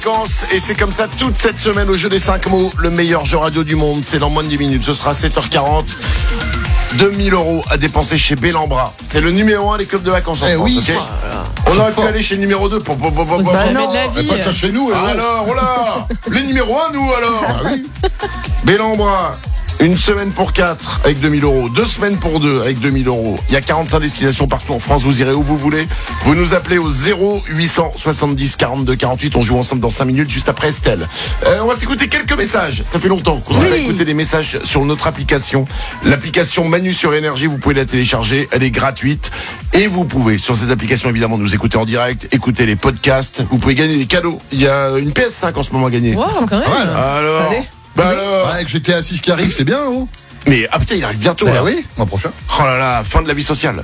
Et c'est comme ça toute cette semaine au jeu des 5 mots, le meilleur jeu radio du monde. C'est dans moins de 10 minutes, ce sera 7h40. 2000 € à dépenser chez Bellambra. C'est le numéro 1 des clubs de vacances en France, oui. ok. On aurait pu aller chez le numéro 2 pour Jamais de la vie. Pas de ça chez nous. Alors, oh là, les numéros 1 nous alors. Ah oui. Bellambra, une semaine pour 4 avec 2000 €, 2 semaines pour 2 avec 2000 €. Il y a 45 destinations partout en France, vous irez où vous voulez. Vous nous appelez au 0870 42 48. On joue ensemble dans 5 minutes juste après Estelle. On va s'écouter quelques messages. Ça fait longtemps qu'on s'est écouté des messages sur notre application. L'application Manu sur Énergie, vous pouvez la télécharger, elle est gratuite. Et vous pouvez sur cette application évidemment nous écouter en direct, écouter les podcasts. Vous pouvez gagner des cadeaux. Il y a une PS5 en ce moment à gagner. Wow, quand même. Ouais, là. Alors Allez. alors Avec GTA 6 qui arrive, c'est bien, oh. Mais putain, il arrive bientôt Bah là. oui, mois prochain. Oh là là, fin de la vie sociale.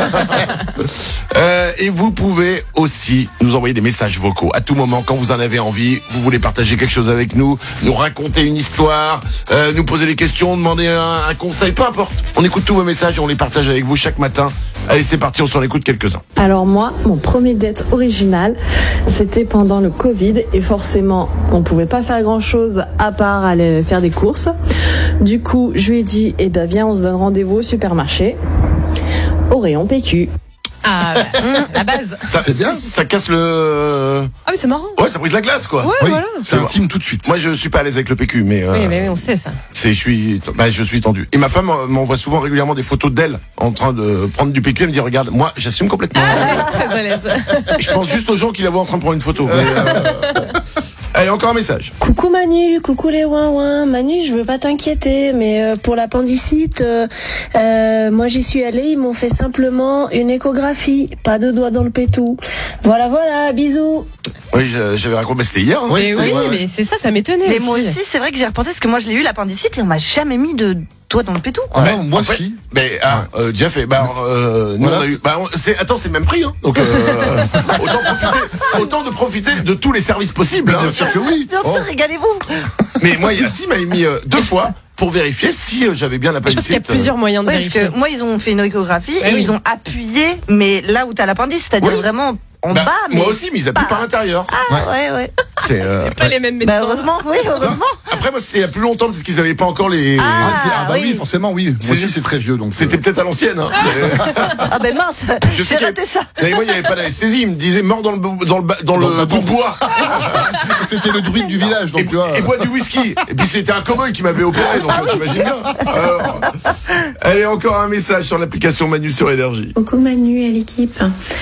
Et vous pouvez aussi nous envoyer des messages vocaux à tout moment quand vous en avez envie. Vous voulez partager quelque chose avec nous, nous raconter une histoire, nous poser des questions, demander un conseil, peu importe. On écoute tous vos messages et on les partage avec vous chaque matin. Allez, c'est parti, on s'en écoute quelques-uns. Alors moi, mon premier date original, c'était pendant le Covid et forcément, on pouvait pas faire grand-chose à part aller faire des courses. Du coup, je lui ai dit, viens, on se donne rendez-vous au supermarché, au rayon PQ. Ah, la base. Ça, C'est bien. Ça casse le... Ah, mais c'est marrant. Ouais, ça brise la glace, quoi. Ouais, Oui, voilà. c'est intime tout de suite. Moi, je suis pas à l'aise avec le PQ, mais... Oui, mais on sait ça. je suis tendu. Et ma femme m'envoie souvent régulièrement des photos d'elle en train de prendre du PQ. Elle me dit, regarde, moi, j'assume complètement. Très à l'aise. Je pense juste aux gens qui la voient en train de prendre une photo. Mais, Allez, encore un message. Coucou Manu, coucou les ouin-ouin. Manu, je veux pas t'inquiéter, mais pour l'appendicite, moi j'y suis allée, ils m'ont fait simplement une échographie, pas de doigts dans le pétou. Voilà, bisous. Oui, j'avais raconté, mais c'était hier. Hein. Oui, Mais c'était- oui, ouais. mais c'est ça, ça m'étonnait. Mais moi aussi, c'est vrai que j'ai repensé, parce que moi je l'ai eu l'appendicite et on m'a jamais mis de doigt dans le pétou. Ah non, moi En fait, si. Mais Jeff, nous Voilà. on a eu. C'est même prix, hein. Donc autant de profiter de tous les services possibles. Hein. Bien sûr que oui. Bien sûr, régalez-vous. Mais moi, Yassim m'a mis 2 fois pour vérifier si j'avais bien Je pense qu'il y a l'appendicite. plusieurs moyens de Oui, parce vérifier. que moi, ils ont fait une échographie Ah et oui. ils ont appuyé, mais là où t'as l'appendice, c'est-à-dire Oui. vraiment en Bah, bas. Mais moi aussi, mais ils appuient pas- par l'intérieur. Ah, ouais. C'est. Pas les mêmes médecins. Bah, heureusement, oui, heureusement. Après, moi, c'était il y a plus longtemps parce qu'ils n'avaient pas encore les. Ah bah oui, oui. forcément, oui. Moi aussi, c'est très vieux, donc. C'était peut-être à l'ancienne. Hein. Ah, ben mince, Je sais j'ai qu'il y raté ça. Mais moi, il n'y avait pas d'anesthésie. Il me disait mort dans le Dans bout le de bois. C'était le druide du village, donc tu vois. Et boit du whisky. Et puis c'était un cow-boy qui m'avait opéré, donc t'imagines bien. Alors, allez, encore un message sur l'application Manu sur Énergie. Coucou Manu et l'équipe.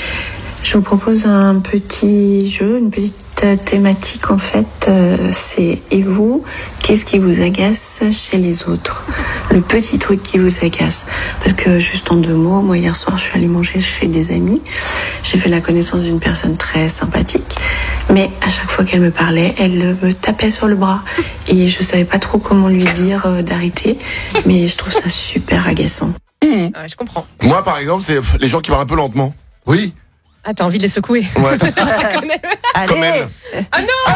Je vous propose un petit jeu, une petite thématique en fait. C'est et vous, qu'est-ce qui vous agace chez les autres? Le petit truc qui vous agace. Parce que juste en 2 mots, moi hier soir je suis allée manger chez des amis. J'ai fait la connaissance d'une personne très sympathique. Mais à chaque fois qu'elle me parlait, elle me tapait sur le bras. Et je savais pas trop comment lui dire d'arrêter. Mais je trouve ça super agaçant. Ah, je comprends. Moi, par exemple, c'est les gens qui parlent un peu lentement. Oui. Ah, t'as envie de les secouer. Ouais. Je connais. Comme Allez. elle. Ah non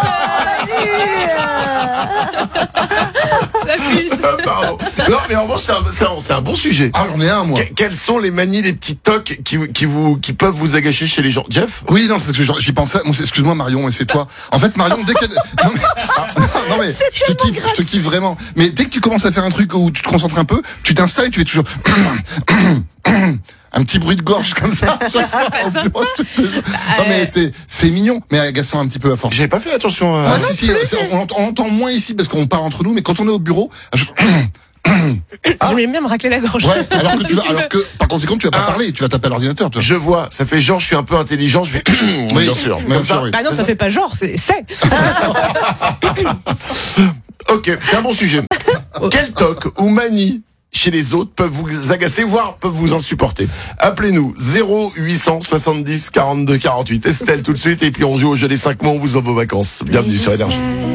La puce. Pardon. Non, mais en revanche, c'est un bon sujet. Ah, j'en ai un, moi. Quelles sont les manies, les petits tocs qui peuvent vous agacer chez les gens? Jeff? Oui, non, c'est que j'y pensais. Bon, excuse-moi, Marion, mais c'est toi. En fait, Marion, dès qu'elle. Non, mais je te kiffe vraiment. Mais dès que tu commences à faire un truc où tu te concentres un peu, tu t'installes et tu fais toujours. Un petit bruit de gorge comme ça. Non, mais c'est mignon, mais agaçant un petit peu à force. J'ai pas fait attention. Ah, si, on entend moins ici parce qu'on parle entre nous, mais quand on est au bureau, J'aimais bien me racler la gorge. ouais, alors que par conséquent, tu vas pas parler, tu vas taper à l'ordinateur, toi. Je vois, ça fait genre, je suis un peu intelligent, je fais. Oui, bien sûr. bien sûr, oui. Bah non, ça fait pas genre, c'est. Ok, c'est un bon sujet. Quel toc ou manie chez les autres peuvent vous agacer, voire peuvent vous insupporter? Appelez-nous 0870 42 48. Estelle tout de suite, et puis on joue au jeu des 5 mots, on vous envoie vos vacances. Bienvenue sur Énergie.